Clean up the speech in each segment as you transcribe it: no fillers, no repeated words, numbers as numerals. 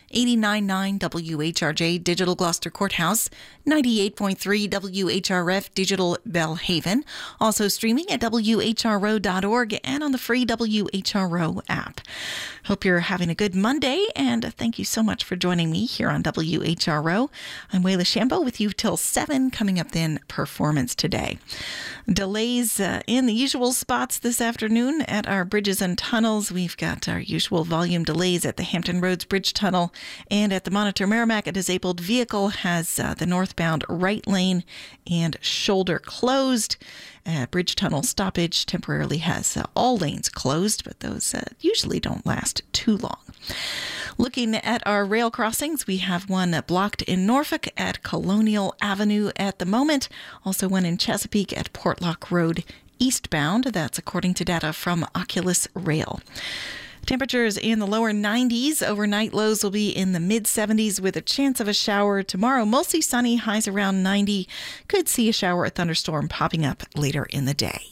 89.9 WHRJ Digital Gloucester Courthouse, 98.3 WHRF Digital Belhaven, also streaming at whro.org and on the free WHRO app. Hope you're having a good Monday, and thank you so much for joining me here on WHRO. I'm Wayla Shambo with you till 7, coming up then Performance Today. Delays in the usual spots this afternoon at our bridges and tunnels. We've got our usual volume delays at the Hampton Roads Bridge Tunnel and at the Monitor Merrimack. A disabled vehicle has the northbound right lane and shoulder closed. Bridge tunnel stoppage temporarily has all lanes closed, but those usually don't last too long. Looking at our rail crossings, we have one blocked in Norfolk at Colonial Avenue at the moment. Also one in Chesapeake at Portlock Road eastbound. That's according to data from Oculus Rail. Temperatures in the lower 90s. Overnight lows will be in the mid-70s with a chance of a shower tomorrow. Mostly sunny, highs around 90. Could see a shower or thunderstorm popping up later in the day.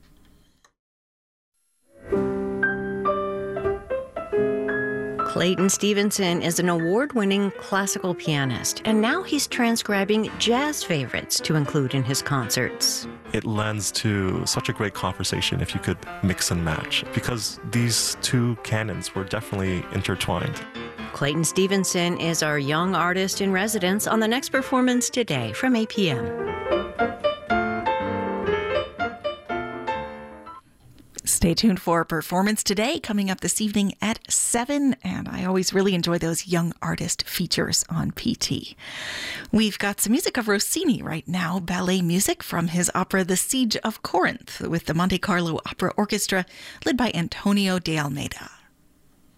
Clayton Stevenson is an award-winning classical pianist, and now he's transcribing jazz favorites to include in his concerts. It lends to such a great conversation if you could mix and match, because these two canons were definitely intertwined. Clayton Stevenson is our young artist in residence on the next Performance Today from 8 p.m. Stay tuned for Performance Today, coming up this evening at 7. And I always really enjoy those young artist features on PT. We've got some music of Rossini right now, ballet music from his opera The Siege of Corinth with the Monte Carlo Opera Orchestra, led by Antonio de Almeida.